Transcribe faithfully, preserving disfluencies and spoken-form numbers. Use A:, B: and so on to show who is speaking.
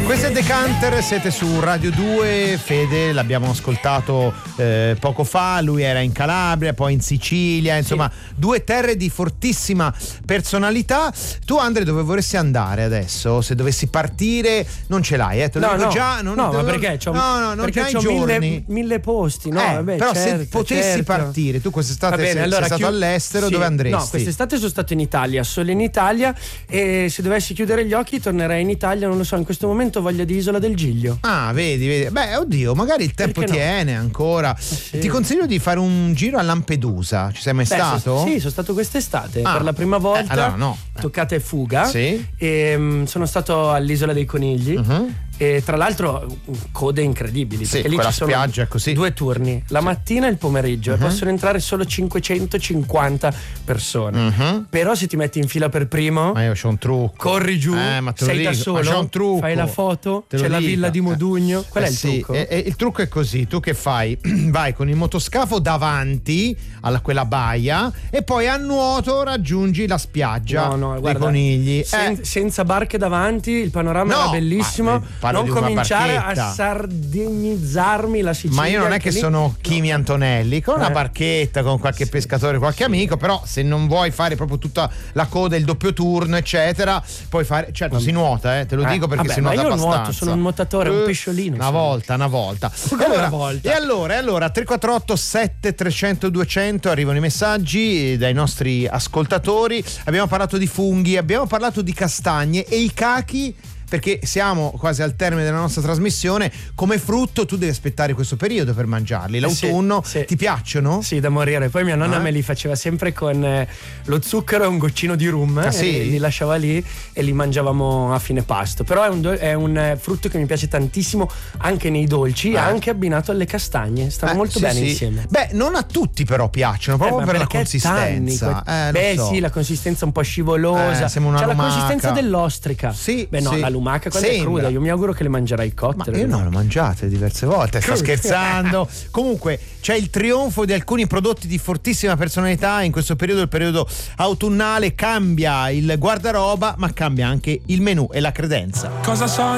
A: Questo è Decanter, siete su Radio due. Fede l'abbiamo ascoltato eh, poco fa, lui era in Calabria, poi in Sicilia, insomma sì. Due terre di fortissima personalità. Tu, Andre, dove vorresti andare adesso? Se dovessi partire, non ce l'hai, eh? Te lo
B: no,
A: dico
B: no.
A: già. Non,
B: no,
A: te
B: ma
A: lo...
B: perché c'ho,
A: no, no, non
B: perché
A: c'hai
B: c'ho
A: giorni.
B: Mille, mille posti, no?
A: Eh,
B: Vabbè,
A: però
B: certo,
A: se potessi
B: certo.
A: partire, tu quest'estate
B: bene,
A: sei,
B: allora,
A: sei stato
B: chiud...
A: all'estero,
B: sì.
A: dove andresti?
B: No, quest'estate sono stato in Italia, solo in Italia, e se dovessi chiudere gli occhi tornerei in Italia, non lo so, in questo momento ho voglia di Isola del Giglio.
A: Ah, vedi, vedi. Beh, oddio, magari il tempo
B: Perché
A: tiene
B: no?
A: ancora.
B: Sì.
A: Ti consiglio di fare un giro a Lampedusa. Ci sei mai
B: Beh,
A: stato?
B: So, sì, sono stato quest'estate
A: ah.
B: per la prima volta.
A: Eh, allora no.
B: Toccata e fuga.
A: Sì.
B: E um, sono stato all'Isola dei Conigli. Uh-huh. E tra l'altro code incredibili,
A: sì,
B: perché lì
A: quella
B: ci sono
A: spiaggia è così.
B: Due turni, la
A: sì.
B: mattina e il pomeriggio, uh-huh. e possono entrare solo cinquecentocinquanta persone. Uh-huh. Però se ti metti in fila per primo,
A: ma io c'ho un trucco.
B: Corri giù,
A: eh, ma te lo
B: sei
A: dico.
B: da solo,
A: c'è un trucco.
B: Fai la foto,
A: te
B: c'è la
A: dico.
B: villa di Modugno. Qual
A: eh,
B: è il
A: sì.
B: trucco?
A: E, e il trucco è così: tu che fai? Vai con il motoscafo davanti a quella baia e poi a nuoto raggiungi la spiaggia
B: no, no,
A: dei
B: guarda,
A: conigli.
B: Sen-
A: eh.
B: Senza barche davanti, il panorama
A: no,
B: era bellissimo. Non cominciare a sardinizzarmi la Sicilia.
A: Ma io non è che
B: lì...
A: sono Kimi
B: no.
A: Antonelli, con eh. una barchetta, con qualche
B: sì.
A: pescatore, qualche amico, però se non vuoi fare proprio tutta la coda, il doppio turno, eccetera, puoi fare, certo vabbè. Si nuota, eh, te lo eh. dico perché
B: vabbè,
A: si nuota
B: ma io
A: abbastanza.
B: Nuoto, sono un nuotatore, un pesciolino.
A: Una
B: sono.
A: volta, una volta.
B: E allora,
A: una
B: volta.
A: E allora, e allora tre quattro otto sette trecento duecento arrivano i messaggi dai nostri ascoltatori. Abbiamo parlato di funghi, abbiamo parlato di castagne e i cachi, perché siamo quasi al termine della nostra trasmissione. Come frutto tu devi aspettare questo periodo per mangiarli. L'autunno
B: sì, sì.
A: ti piacciono?
B: Sì, da morire. Poi mia nonna ah. me li faceva sempre con eh, lo zucchero e un goccino di rum,
A: ah,
B: eh,
A: sì?
B: e li lasciava lì e li mangiavamo a fine pasto. Però è un, do- è un eh, frutto che mi piace tantissimo anche nei dolci, eh. anche abbinato alle castagne. Stanno eh, molto
A: sì,
B: bene
A: sì.
B: insieme.
A: Beh, non a tutti però piacciono, proprio
B: eh,
A: per la consistenza.
B: Tanni,
A: eh,
B: Beh
A: so.
B: sì, la consistenza un po' scivolosa.
A: Eh, sembra una
B: C'ha
A: lumaca.
B: La consistenza dell'ostrica.
A: Sì,
B: Beh no,
A: sì.
B: la lumaca quando
A: Sembra.
B: è cruda, io mi auguro che le mangerai cotte.
A: Ma io no, l'ho mangiate diverse volte, sto scherzando. Comunque c'è il trionfo di alcuni prodotti di fortissima personalità in questo periodo, il periodo autunnale. Cambia il guardaroba, ma cambia anche il menù e la credenza.
C: Cosa so